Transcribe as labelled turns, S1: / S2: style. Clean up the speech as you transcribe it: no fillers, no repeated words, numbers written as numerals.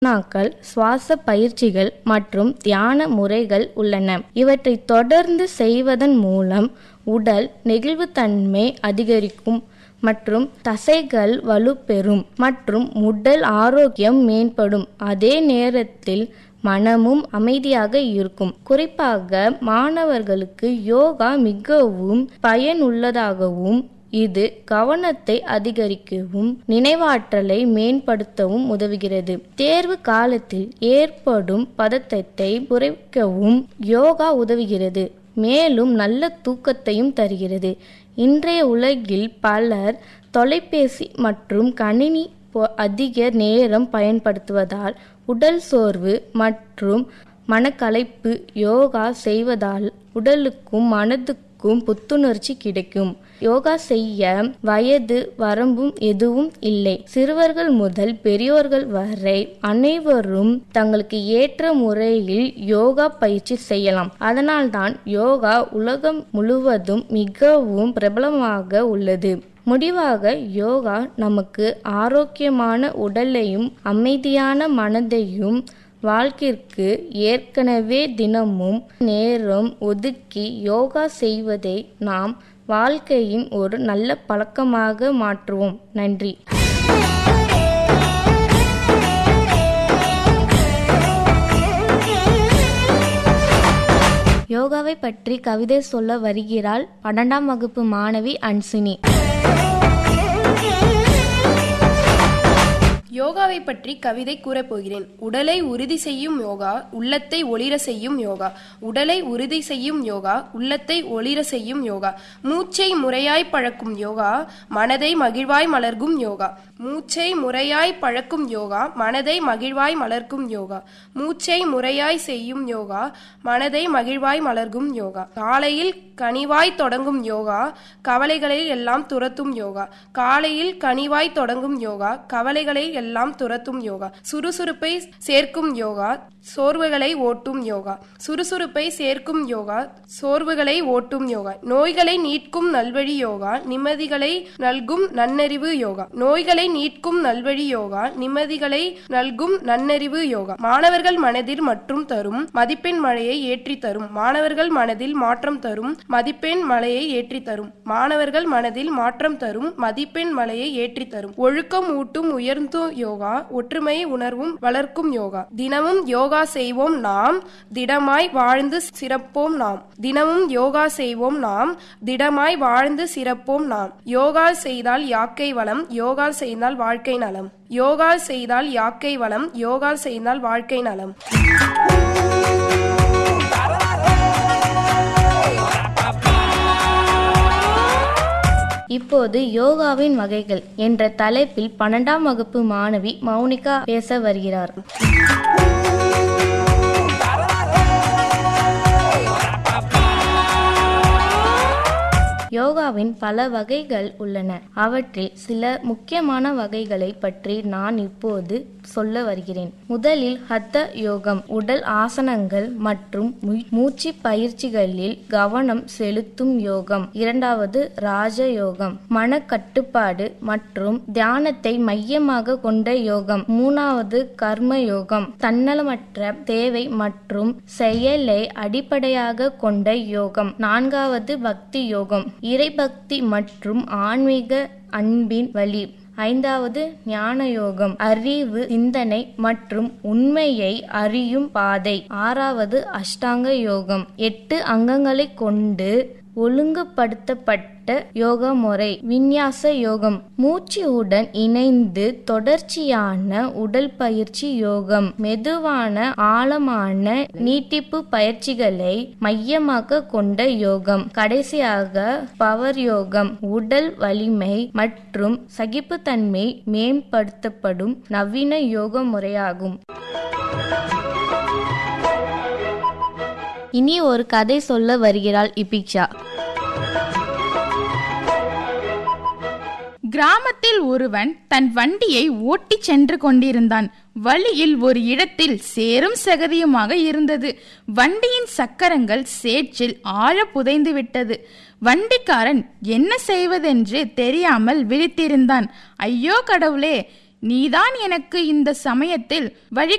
S1: சுவாச பயிற்சிகள் மற்றும் தியான முறைகள் உள்ளன. இவற்றை தொடர்ந்து செய்வதன் மூலம் உடல் நெகிழ்வுத்தன்மை அதிகரிக்கும் மற்றும் தசைகள் வலுப்பெறும் மற்றும் உடல் ஆரோக்கியம் மேம்படும். அதே நேரத்தில் மனமும் அமைதியாக இருக்கும். குறிப்பாக மாணவர்களுக்கு யோகா மிகவும் பயனுள்ளதாகவும் இது கவனத்தை அதிகரிக்கவும் நினைவாற்றலை மேம்படுத்தவும் உதவுகிறது. தேர்வு காலத்தில் ஏற்படும் பதட்டத்தை குறைக்கவும் யோகா உதவுகிறது. மேலும் நல்ல தூக்கத்தையும் தருகிறது. இன்றைய உலகில் பலர் தொலைபேசி மற்றும் கணினி அதிக நேரம் பயன்படுத்துவதால் உடல் சோர்வு மற்றும் மனக்கலைப்பு. யோகா செய்வதால் உடலுக்கும் மனதுக்கும் புத்துணர்ச்சி கிடைக்கும். யோகா செய்ய வயது வரம்பும் எதுவும் இல்லை. சிறுவர்கள் முதல் பெரியோர்கள் வரை அனைவரும் தங்களுக்கு ஏற்ற முறையில் யோகா பயிற்சி செய்யலாம். அதனால்தான் யோகா உலகம் முழுவதும் மிகவும் பிரபலமாக உள்ளது. முடிவாக, யோகா நமக்கு ஆரோக்கியமான உடலையும் அமைதியான மனதையும் வாழ்க்கைக்கு ஏற்கனவே தினமும் நேரம் ஒதுக்கி யோகா செய்வதை நாம் வாழ்க்கையின் ஒரு நல்ல பழக்கமாக மாற்றுவோம். நன்றி. யோகாவை பற்றி கவிதை சொல்ல வருகிறாள் 12ஆம் வகுப்பு மாணவி அன்சினி.
S2: யோகாவை பற்றி கவிதை கூறப்போகிறேன். உடலை உறுதி செய்யும் யோகா, உள்ளத்தை ஒளிர செய்யும் யோகா. உடலை உறுதி செய்யும் யோகா, உள்ளத்தை ஒளிர செய்யும் யோகா. மூச்சை முறையாய் பழக்கும் யோகா, மனதை மகிழ்வாய் மலர்க்கும் யோகா. மூச்சை முறையாய் பழக்கும் யோகா, மனதை மகிழ்வாய் மலர்க்கும் யோகா. மூச்சை முறையாய் செய்யும் யோகா, மனதை மகிழ்வாய் மலர்க்கும் யோகா. காலையில் கனிவாய் தொடங்கும் யோகா, கவலைகளை எல்லாம் துரத்தும் யோகா. காலையில் கனிவாய் தொடங்கும் யோகா, கவலைகளை எல்லாம் துரத்தும் யோகா. சுறுசுறுப்பை சேர்க்கும் யோகா, சோர்வுகளை ஓட்டும் யோகா. சுறுசுறுப்பை சேர்க்கும் யோகா, சோர்வுகளை ஓட்டும் யோகா. நோய்களை நீட்கும் நல்வழி யோகா, நிம்மதிகளை நல்கும் நன்னறிவு யோகா. நோய்களை நீட்கும் நல்வழி யோகா, நிம்மதிகளை நல்கும் நன்னறிவு யோகா. மாணவர்கள் மனதில் மற்றும் தரும் மதிப்பெண் மழையை ஏற்றி தரும். மாணவர்கள் மனதில் மாற்றம் தரும் மதிப்பெண் மலையை ஏற்றி தரும். மாணவர்கள் மனதில் மாற்றம் தரும் மதிப்பெண் மலையை ஏற்றி தரும். ஒழுக்கம் ஊட்டும் உயர்ந்து யோகா, ஒற்றுமையை உணர்வும் வளர்க்கும் யோகா. தினமும் யோகா செய்வோம் நாம், திடமாய் வாழ்ந்து சிறப்போம் நாம். தினமும் யோகா செய்வோம் நாம், திடமாய் வாழ்ந்து சிறப்போம் நாம். யோகா செய்தால் யாக்கை வளம், யோகா செய்தால் வாழ்க்கை நலம். யோகா செய்தால் யாக்கை வளம், யோகா செய்தால் வாழ்க்கை நலம்.
S1: இப்போது யோகாவின் வகைகள் என்ற தலைப்பில் 12ஆம் வகுப்பு மாணவி மௌனிகா பேச வருகிறார். யோகாவின் பல வகைகள் உள்ளன. அவற்றில் சில முக்கியமான வகைகளை பற்றி நான் இப்போது சொல்ல வருகிறேன். முதலில் ஹத்த யோகம், உடல் ஆசனங்கள் மற்றும் மூச்சு பயிற்சிகளில் கவனம் செலுத்தும் யோகம். இரண்டாவது ராஜ யோகம், மனக்கட்டுப்பாடு மற்றும் தியானத்தை மையமாக கொண்ட யோகம். மூணாவது கர்ம யோகம், தன்னலமற்ற தேவை மற்றும் செயலை அடிப்படையாக கொண்ட யோகம். நான்காவது பக்தி யோகம், இறைபக்தி மற்றும் ஆன்மீக அன்பின் வழி. ஐந்தாவது ஞான யோகம், அறிவு, சிந்தனை மற்றும் உண்மையை அறியும் பாதை. ஆறாவது அஷ்டாங்க யோகம், 8 அங்கங்களை கொண்டு ஒழுங்குபடுத்தப்பட்ட யோக முறை. விந்யாச யோகம், மூச்சுடன் இணைந்து தொடர்ச்சியான உடல் பயிற்சி யோகம். மெதுவான ஆழமான நீட்டிப்பு பயிற்சிகளை மையமாக கொண்ட யோகம். கடைசியாக பவர் யோகம், உடல் வலிமை மற்றும் சகிப்புத்தன்மை மேம்படுத்தப்படும் நவீன யோக முறையாகும். இனி ஒரு கதை சொல்ல வருகிறாள் இபிக்ஷா.
S3: கிராமத்தில் ஒருவன் தன் வண்டியை ஓட்டி சென்று கொண்டிருந்தான். வழியில் ஒரு இடத்தில் சேரும் சகதியுமாக இருந்தது. வண்டியின் சக்கரங்கள் சேற்றில் ஆழ புதைந்து விட்டது. வண்டிக்காரன் என்ன செய்வதென்று தெரியாமல் விழித்திருந்தான். ஐயோ கடவுளே, நீதான் எனக்கு இந்த சமயத்தில் வழி